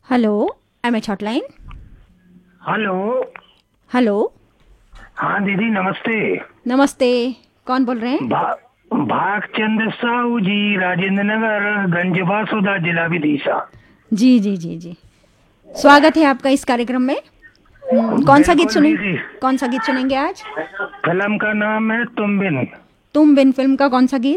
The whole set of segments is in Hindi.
Hello, MH hotline. Hello. Hello. हाँ दीदी नमस्ते। नमस्ते, कौन बोल रहे हैं? भागचंद साहू जी, राजेंद्र नगर, गंज बासुदा, जिला विदिशा। जी जी जी जी, स्वागत है आपका इस कार्यक्रम में। कौन सा गीत बिल्कुल सुनेंगे? दीदी। कौन सा गीत सुनेंगे आज? फिल्म का नाम है तुम बिन। तुम बिन फिल्म का कौन सा गीत?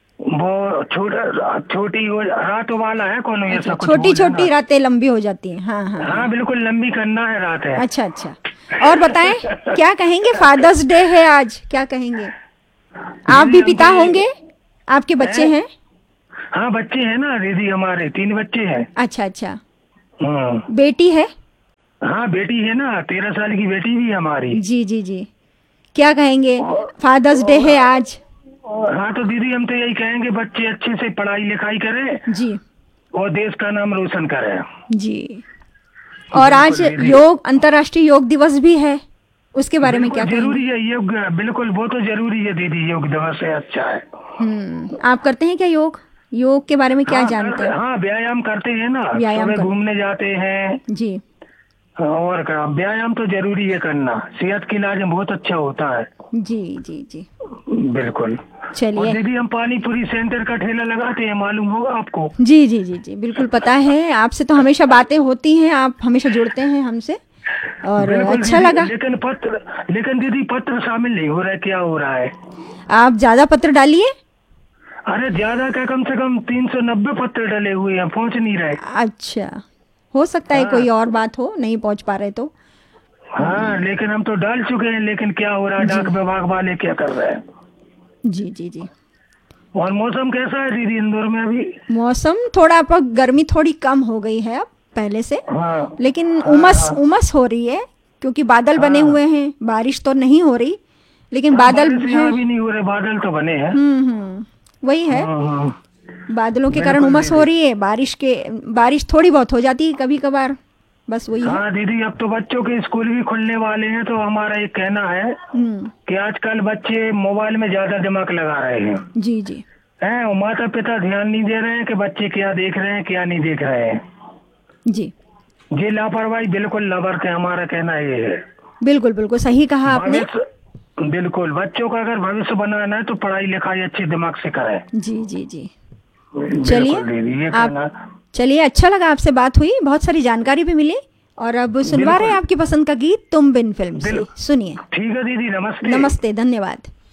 वो छोटी रात वाला है, कौन अच्छा, ऐसा कुछ छोटी बोल है छोटी ना। रातें लंबी हो जाती हैं। हाँ हाँ हाँ। हाँ बिल्कुल, लंबी करना है रात है। अच्छा अच्छा। और बताएं, क्या कहेंगे? फादर्स डे है आज, क्या कहेंगे? आप दीदी भी हम पिता तो होंगे, आपके बच्चे हैं? हाँ बच्चे हैं ना दीदी, हमारे 3 बच्चे हैं। अच्छा अच्छा। हाँ। बेटी है? हाँ बेटी है ना, 13 साल की बेटी भी है हमारी। जी जी जी, क्या कहेंगे? फादर्स डे है और- आज। हाँ तो दीदी हम तो यही कहेंगे, बच्चे अच्छे से पढ़ाई लिखाई करें जी और देश का नाम रोशन करें। जी। और आज बिल्कुल दीदी। अंतर्राष्ट्रीय योग दिवस भी है, उसके बारे में क्या बिल्कुल कहेंगे? जरूरी है योग, बिल्कुल वो तो जरूरी है दीदी, योग दिवस है, अच्छा है। आप करते हैं क्या योग? योग के बारे में क्या हाँ जानते हैं? हाँ व्यायाम करते हैं ना, व्यायाम सुबह कर। घूमने जाते हैं। जी और व्यायाम तो जरूरी है करना, सेहत के इलाज में बहुत अच्छा होता है। जी जी जी। बिल्कुल। और चलिए। दीदी हम पानी पूरी सेंटर का ठेला लगाते हैं, मालूम होगा आपको। जी जी जी जी, बिल्कुल पता है। आपसे तो हमेशा बातें होती हैं, आप हमेशा जुड़ते हैं हमसे, और बिल्कुल अच्छा दीदी, लगा। लेकिन दीदी पत्र शामिल नहीं हो रहा है, क्या हो रहा है? आप ज़्यादा पत्र डालिए। अरे ज्यादा क्या, कम से कम 390 पत्र डले हुए हैं, पहुंच नहीं रहे। अच्छा, हो सकता है कोई हाँ और बात हो, नहीं पहुंच पा रहे तो। हाँ, लेकिन हम तो डाल चुके हैं, लेकिन क्या हो रहा है, जी डाक विभाग वाले क्या कर रहे हैं? जी जी जी। और मौसम कैसा है दीदी इंदौर में अभी? मौसम थोड़ा, अब गर्मी थोड़ी कम हो गई है अब पहले से, हाँ लेकिन हाँ उमस हाँ उमस हो रही है, क्योंकि बादल बने हाँ हुए हैं। बारिश तो नहीं हो रही, लेकिन हाँ, बादल बारिश है। यहाँ भी नहीं हो रहे, बादल तो बने हैं। वही है। हाँ। बादलों के कारण बिल्कुल उमस हो दीदी। रही है, बारिश थोड़ी बहुत हो जाती है कभी कभार, बस वही है। हाँ दीदी, अब तो बच्चों के स्कूल भी खुलने वाले हैं, तो हमारा एक कहना है हम्म। कि आजकल बच्चे मोबाइल में ज्यादा दिमाग लगा रहे हैं। जी जी हैं, और माता पिता ध्यान नहीं दे रहे हैं कि बच्चे क्या देख रहे हैं क्या नहीं देख रहे हैं। जी, ये लापरवाही बिल्कुल ना बरतें, हमारा कहना ये है। बिल्कुल बिल्कुल सही कहा आपने। भविष्य, बिल्कुल बच्चों का अगर भविष्य बनाना है तो पढ़ाई लिखाई अच्छे दिमाग से करें। जी जी जी। चलिए। बिल्कुल दीदी, ये आप कहना। चलिए, अच्छा लगा आपसे बात हुई, बहुत सारी जानकारी भी मिली। और अब सुनवा रहे हैं बिल्कुल। आपकी पसंद का गीत तुम बिन फिल्म से, बिल सुनिए। ठीक है दीदी, नमस्ते। नमस्ते, धन्यवाद।